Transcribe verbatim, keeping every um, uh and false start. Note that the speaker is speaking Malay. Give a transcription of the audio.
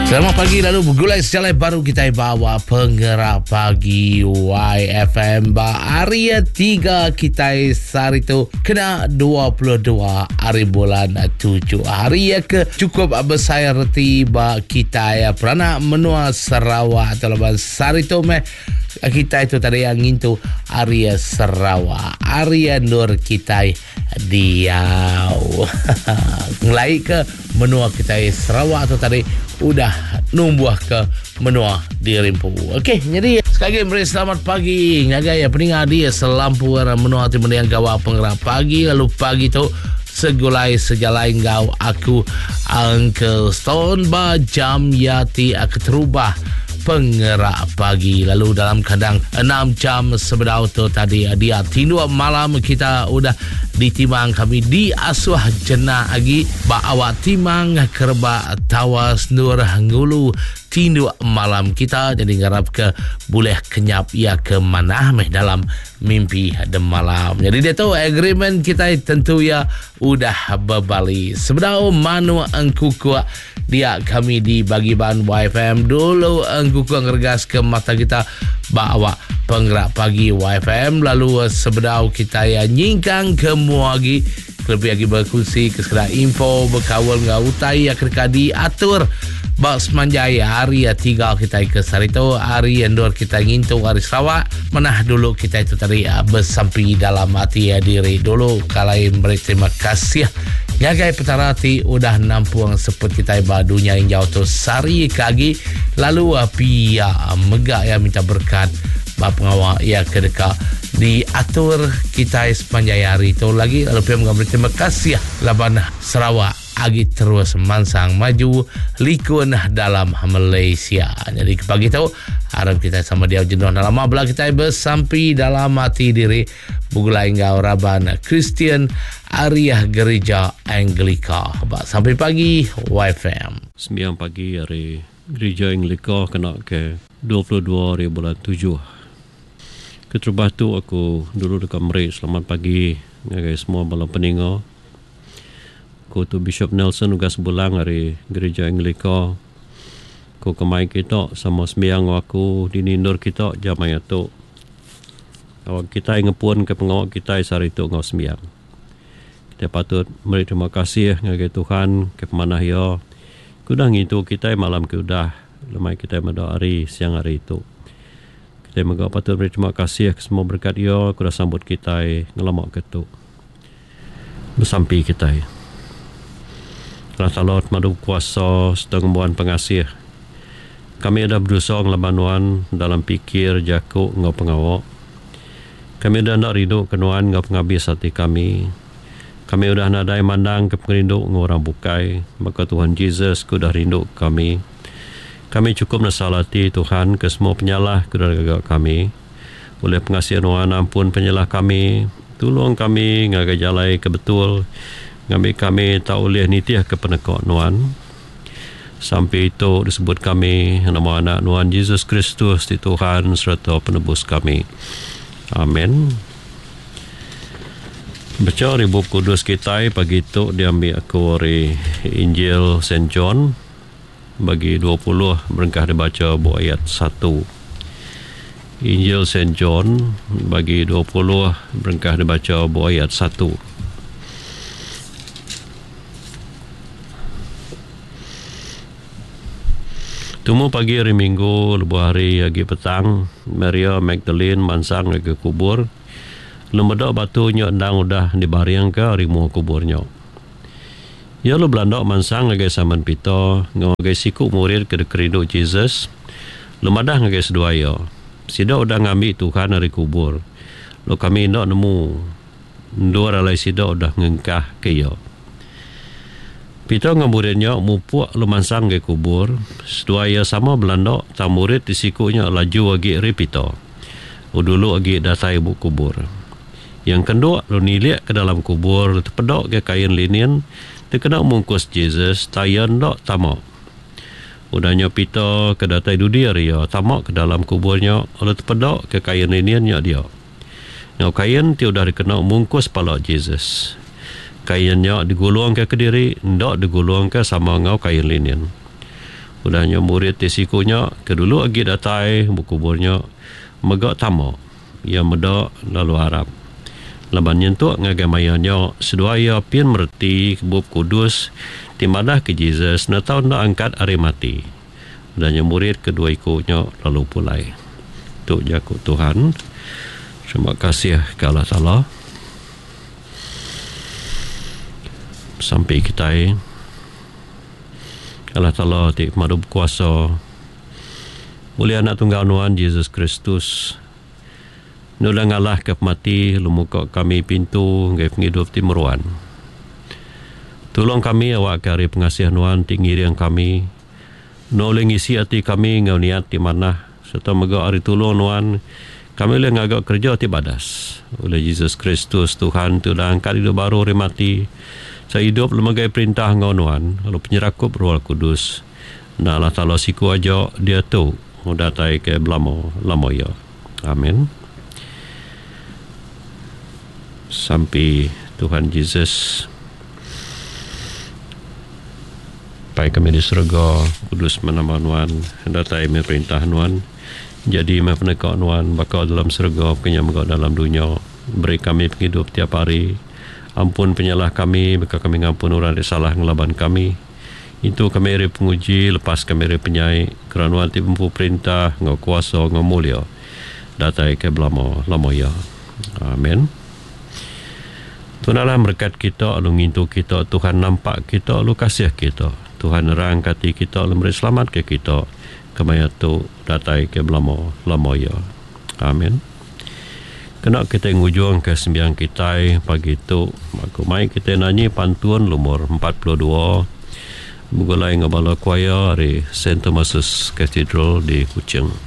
Selamat pagi, lalu bergulai sejalan baru kita bawa penggerak pagi Y F M ba Arya tiga kita hari itu kena dua puluh dua hari bulan tujuh hari ya ke cukup besar reti ba kita ya perana menua Sarawak atau lepas hari itu meh kita itu tadi yang itu Arya Sarawak Arya Nur kita diau mulai ke menua kita Sarawak atau tadi udah numbuh ke menua di Rimpu. Okey, jadi sekali lagi beri selamat pagi. Ngagai ya peningat dia selampu menua ti mendiang gawa penggerak pagi lalu pagi tu segulai sejalai gau aku Uncle Stone ba jam yati aku terubah penggerak pagi lalu dalam kadang enam jam sebelum tu tadi dia tindu malam kita udah ditimang kami di asuh jenah agi ba awak timang kerba tawas nur ngulu tindu malam kita jadi ngarap ke boleh kenyap ya ke mana meh dalam mimpi de malam. Jadi dia tahu agreement kita tentu ya udah berbalik. Sebenarnya manu engku kuat dia kami di bagi bahan Y F M dulu engku kuat ngergas ke mata kita bawa penggerak pagi Y F M lalu sebenarnya kita ya nyingkang ke muagi lebih lagi berkongsi ke sekedar info berkawal ngau utai ya kerja diatur bak semanjaya hari ya tiga kita ke sarito hari endor kita ngintung hari Sarawak menah dulu kita itu tadi ya, bersampai dalam hati ya diri dulu kalai beri terima kasih ya nyagai petarati udah nampuang seput kita badunya yang jauh tu sari kagi lalu api ya megak ya minta berkat bap pengawal ya kedekat diatur kita sepanjang hari itu lagi lalu pihak memberi terima kasih ya laban Sarawak agi terus mansang maju likun dalam Malaysia. Jadi pagi tahu harap kita sama dia jenuh dalam abla kita bersampai dalam hati diri bugulai ngau raban Kristian Arya Gereja Anglika. Sampai pagi Y F M. Sembilan pagi hari Gereja Anglika kena ke dua puluh dua hari bulan tujuh. Keterubah tu aku dulu dekat Merik. Selamat pagi ngagai semua bala peninga. Ko tu Bishop Nelson ugas bulang hari Gereja Anglika. Ko kemai kita sama sembiang aku di nindur kita jamai tu. Awak kita ingepun ke pengawak kita hari tu ngau sembiang. Kita patut beri terima kasih ngagai Tuhan ke pemanah ya. Kudang itu kita malam ke udah lemai kita pada hari siang hari itu. Kita juga patut beri terima kasih ke semua berkat ya kuda sambut kita ngelamak ke tu. Bersampai kita. Rasa Lord madu kuasa setengah pengasih. Kami ada berusaha ngelabanuan dalam pikir jakuk ngau pengawak. Kami dah nak rindu kenuan ngau pengabis hati kami. Kami udah nadai mandang ke pengrindu ngau orang bukai. Maka Tuhan Yesus kudah rindu kami. Kami cukup nasalati Tuhan ke semua penyalah kudah gagak kami. Oleh pengasihan Tuhan ampun penyalah kami. Tolong kami ngagai jalai kebetul. Kami kami tak boleh nitiah ke penekok Nuan. Sampai itu disebut kami nama anak Nuan Yesus Kristus di Tuhan serta penebus kami. Amin. Baca ribu kudus kita pagi itu diambil aku dari Injil Saint John bagi dua puluh berengkah dibaca buat ayat satu. Injil Saint John bagi dua puluh berengkah dibaca buat ayat satu. Temu pagi hari Minggu, lebuh hari lagi petang, Maria Magdalene mansang ke kubur. Lembadak batunya endang udah dibariang ke rimu kuburnya. Ya lu belandok mansang lagi saman pita, ngagai siku murid ke dekerido Jesus. Lemadah ngagai sedua ya. Sida udah ngambil Tuhan dari kubur. Lo kami nak nemu dua ralai sida udah ngengkah ke ya. Pita ngamuridnya mupuk lumansang ke kubur. Sedua ia sama belandok tak murid disikunya laju agi repita. Udulu agi datai bu kubur. Yang kedua lu niliak ke dalam kubur terpedok ke kain linen terkena mungkus Jesus tayan dok tamak. Udahnya pita ke datai dudia ria tamak ke dalam kuburnya oleh terpedok ke kain linennya dia. Ngau kain ti udah dikena mungkus pala Jesus. Kainnya digulung ke kediri, ndak digulung ke sama ngau kain linen. Udahnya murid tisikunya kedulu agi datai bukuburnya megak tamo ia medak lalu harap laban nyentuk ngagamayanya seduaya pian merti kebub kudus timadah ke Jesus na tahun na angkat ari mati. Udahnya murid kedua ikutnya lalu pulai. Tu jaku Tuhan. Terima kasih ke Allah Ta'ala. Sampai kita Allah Ta'ala ti madu kuasa mulia anak tunggal Tuhan Yesus Kristus nulang Allah ke mati lumuka kami pintu ngai penghidup timuruan. Tolong kami awak kari pengasihan Tuhan tinggi yang kami noleng isi hati kami ngau niat di mana serta megak hari tolong Tuhan kami boleh ngagak kerja ti badas oleh Yesus Kristus Tuhan tu dah angkat hidup baru hari mati. Saya hidup lembagai perintah ngaunuan lalu penyerakup Roh Kudus. Nah Allah Ta'ala siku aja dia tu mudatai ke belamo lamo ya. Amin. Sampai Tuhan Yesus pai kami di surga kudus menama nuan datai me perintah nuan jadi me penekak nuan bakal dalam surga kenyam dalam dunia beri kami penghidup tiap hari. Ampun penyalah kami, maka kami ngampun orang yang salah ngelaban kami. Itu kami eri penguji, lepas kami eri penyai. Kerana nanti mempu perintah, ngau kuasa, ngau mulia. Datai ke belamo, lamo ya. Amin. Tuhanlah berkat kita, lalu ngintu kita. Tuhan nampak kita, lalu kasih kita. Tuhan rangkati kita, lalu beri selamat ke kita. Kemaya tu datai ke belamo, lamo ya. Amin. Kena kita ngujung ke sembiang kita pagi itu aku mai kita nyanyi pantun lumur empat puluh dua mulai ngabala choir di Saint Thomas's Cathedral di Kuching.